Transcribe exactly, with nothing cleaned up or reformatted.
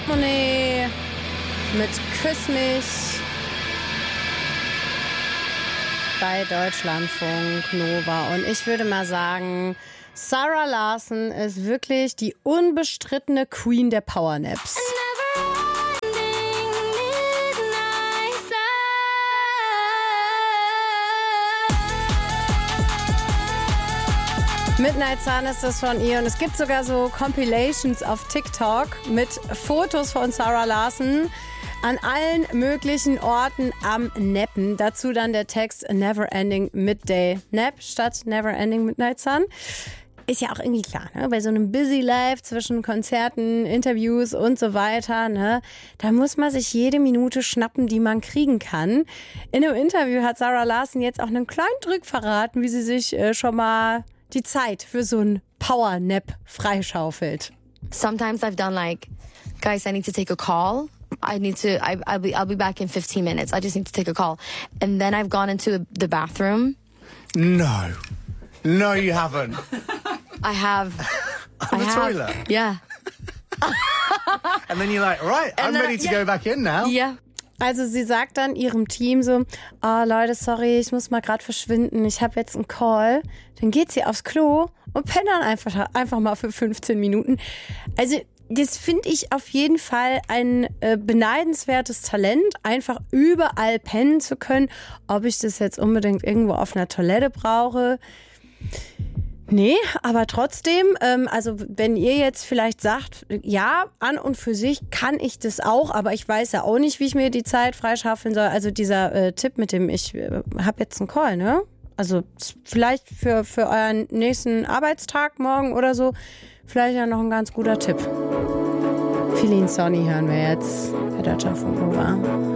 Portemonnaie mit Küss mich bei Deutschlandfunk Nova. Und ich würde mal sagen, Zara Larsson ist wirklich die unbestrittene Queen der Powernaps. Midnight Sun ist das von ihr und es gibt sogar so Compilations auf TikTok mit Fotos von Zara Larsson an allen möglichen Orten am Nappen. Dazu dann der Text Never Ending Midday Nap statt Never Ending Midnight Sun. Ist ja auch irgendwie klar, ne? Bei so einem Busy Life zwischen Konzerten, Interviews und so weiter, ne? Da muss man sich jede Minute schnappen, die man kriegen kann. In einem Interview hat Zara Larsson jetzt auch einen kleinen Trick verraten, wie sie sich äh, schon mal die Zeit für so ein Power-Nap freischaufelt. Sometimes I've done like, guys, I need to take a call. I need to, I, I'll be, I'll be back in fifteen minutes. I just need to take a call. And then I've gone into the bathroom. No. No, you haven't. I have. On I the have, toilet? Yeah. And then you're like, right, I'm then, ready to yeah. go back in now. Yeah. Also sie sagt dann ihrem Team so, oh Leute, sorry, ich muss mal gerade verschwinden, ich habe jetzt einen Call. Dann geht sie aufs Klo und pennt dann einfach, einfach mal für fünfzehn Minuten. Also das finde ich auf jeden Fall ein äh, beneidenswertes Talent, einfach überall pennen zu können. Ob ich das jetzt unbedingt irgendwo auf einer Toilette brauche? Nee, aber trotzdem, ähm, also wenn ihr jetzt vielleicht sagt, ja, an und für sich kann ich das auch, aber ich weiß ja auch nicht, wie ich mir die Zeit freischaufeln soll. Also dieser äh, Tipp mit dem, ich äh, habe jetzt einen Call, ne? Also vielleicht für, für euren nächsten Arbeitstag morgen oder so, vielleicht ja noch ein ganz guter Tipp. Feeling Sonny hören wir jetzt bei Deutschlandfunk Nova.